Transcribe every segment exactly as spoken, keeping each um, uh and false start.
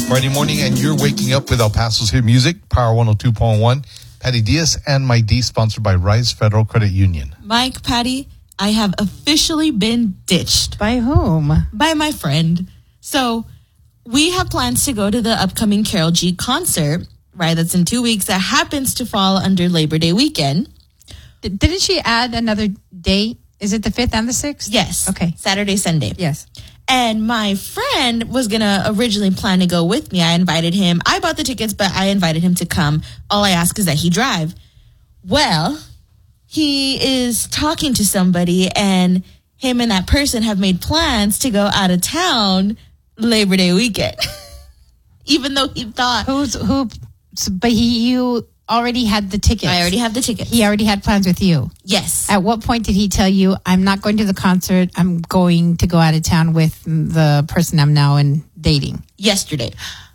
Friday morning, and you're waking up with El Paso's hit music, Power one oh two point one. Patty Diaz and My D, sponsored by Rise Federal Credit Union. Mike, Patty, I have officially been ditched. By whom? By my friend. So we have plans to go to the upcoming Karol G concert, right? That's in two weeks. That happens to fall under Labor Day weekend. D- didn't she add another date? Is it the fifth and the sixth? Yes. Okay. Saturday, Sunday. Yes. And my friend was going to originally plan to go with me. I invited him. I bought the tickets, but I invited him to come. All I ask is that he drive. Well, he is talking to somebody, and him and that person have made plans to go out of town Labor Day weekend. Even though he thought... Who's, who, but he, you already had the tickets. I already have the tickets. He already had plans with you. Yes. At what point did he tell you, I'm not going to the concert, I'm going to go out of town with the person I'm now in dating? Yesterday.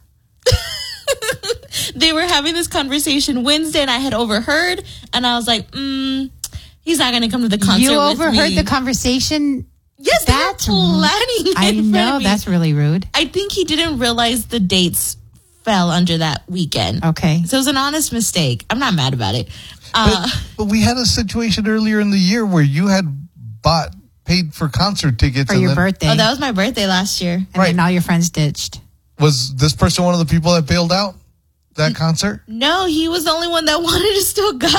They were having this conversation Wednesday, and I had overheard, and I was like, mm, he's not going to come to the concert You with overheard me. the conversation? Yes, that's they were planning. I in front know, of me. that's really rude. I think he didn't realize the dates fell under that weekend. Okay. So it was an honest mistake. I'm not mad about it. Uh, But, but we had a situation earlier in the year where you had bought, paid for concert tickets. For and your then, birthday. oh, that was my birthday last year. And Right. then all your friends ditched. Was this person one of the people that bailed out that concert? No, he was the only one that wanted to still go.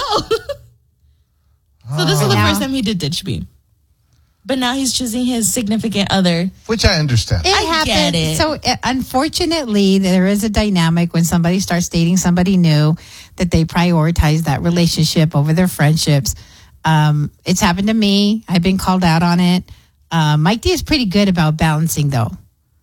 So this is the Now- first time he did ditch me. But now he's choosing his significant other. Which I understand. It I happens. get it. So uh, unfortunately, there is a dynamic when somebody starts dating somebody new that they prioritize that relationship over their friendships. Um, it's happened to me. I've been called out on it. Uh, Mike D is pretty good about balancing, though.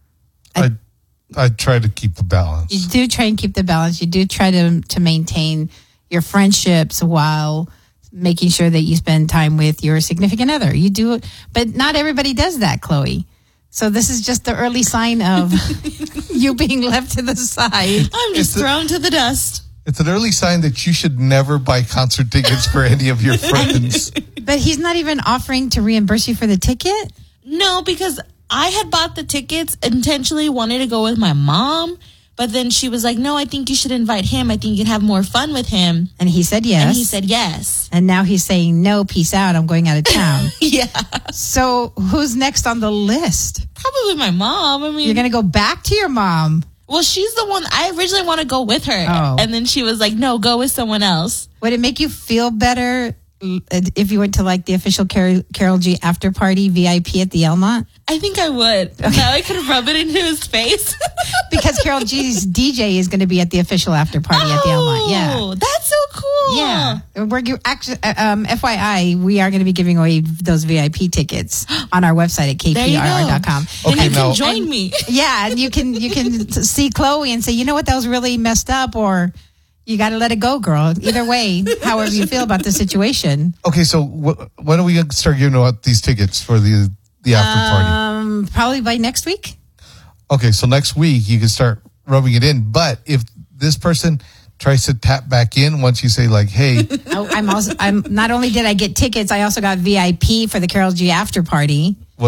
I I try to keep the balance. You do try and keep the balance. You do try to to maintain your friendships while making sure that you spend time with your significant other. You do it, but not everybody does that, Chloe. So this is just the early sign of you being left to the side. I'm just It's a- thrown to the dust. It's an early sign that you should never buy concert tickets for any of your friends. But he's not even offering to reimburse you for the ticket? No, because I had bought the tickets, intentionally wanted to go with my mom. But then she was like, no, I think you should invite him. I think you can have more fun with him. And he said yes. And he said yes. And now he's saying, no, peace out. I'm going out of town. Yeah. So who's next on the list? Probably my mom. I mean, You're going to go back to your mom. well, she's the one. I originally want to go with her. Oh. And then she was like, no, go with someone else. Would it make you feel better if you went to like the official Karol Karol G after party V I P at the Elmont? I think I would. Now I could rub it into his face. Because Karol G's D J is going to be at the official after party at the Elmont. Yeah. Oh, that's so cool. Yeah. We're gi- actually, uh, um, F Y I, we are going to be giving away those V I P tickets on our website at k There p you r r dot com. go. Okay, and you now- can join me. Yeah, and you can you can see Chloe and say, you know what, that was really messed up, or you got to let it go, girl. Either way, however you feel about the situation. Okay, so wh- when are we going to start giving out these tickets for the the after party? Um, probably by next week. Okay, so next week you can start rubbing it in. But if this person tries to tap back in once you say like, hey, I, I'm also I'm not only did I get tickets, I also got V I P for the Karol G after party.